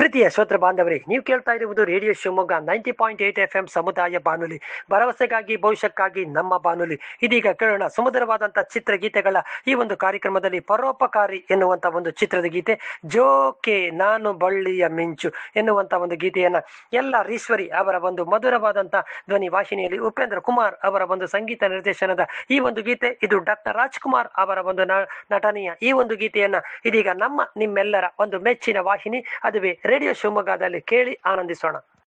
ಪ್ರೀತಿಯ ಶ್ರೋತೃ ಬಾಂಧವರೇ, ನೀವು ಕೇಳ್ತಾ ಇರುವುದು ರೇಡಿಯೋ ಶಿವಮೊಗ್ಗ 90.8 FM ಸಮುದಾಯ ಬಾನುಲಿ, ಭರವಸೆಗಾಗಿ ಭವಿಷ್ಯಕ್ಕಾಗಿ ನಮ್ಮ ಬಾನುಲಿ. ಇದೀಗ ಕೇಳೋಣ ಸುಮಧುರವಾದಂತಹ ಚಿತ್ರಗೀತೆಗಳ ಈ ಒಂದು ಕಾರ್ಯಕ್ರಮದಲ್ಲಿ ಪರೋಪಕಾರಿ ಎನ್ನುವಂತ ಒಂದು ಚಿತ್ರದ ಗೀತೆ, ಜೋಕೆ ನಾನು ಬಳ್ಳಿಯ ಮಿಂಚು ಎನ್ನುವಂತ ಒಂದು ಗೀತೆಯನ್ನ ಈಶ್ವರಿ ಅವರ ಒಂದು ಮಧುರವಾದಂತಹ ಧ್ವನಿ ವಾಹಿನಿಯಲ್ಲಿ ಉಪೇಂದ್ರ ಕುಮಾರ್ ಅವರ ಒಂದು ಸಂಗೀತ ನಿರ್ದೇಶನದ ಈ ಒಂದು ಗೀತೆ, ಇದು ಡಾಕ್ಟರ್ ರಾಜ್ಕುಮಾರ್ ಅವರ ಒಂದು ನಟನೆಯ ಈ ಒಂದು ಗೀತೆಯನ್ನ ಇದೀಗ ನಿಮ್ಮೆಲ್ಲರ ಒಂದು ಮೆಚ್ಚಿನ ವಾಹಿನಿ, ಅದುವೇ ರೇಡಿಯೋ ಶಿವಮೊಗ್ಗದಲ್ಲಿ ಕೇಳಿ ಆನಂದಿಸೋಣ.